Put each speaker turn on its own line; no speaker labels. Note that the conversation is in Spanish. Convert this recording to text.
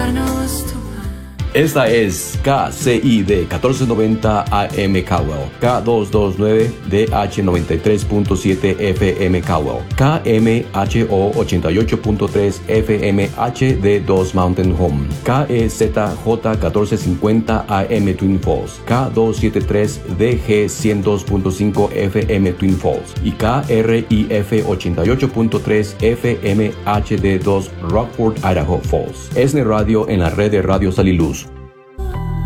darnos tu.
Esta es KCID 1490 AM Caldwell, K229 DH 93.7 FM Caldwell, KMHO 88.3 FM HD2 Mountain Home, KEZJ 1450 AM Twin Falls, K273 DG 102.5 FM Twin Falls y KRIF 88.3 FM HD2 Rockford, Idaho Falls. ESNE Radio en la red de Radio Saliluz.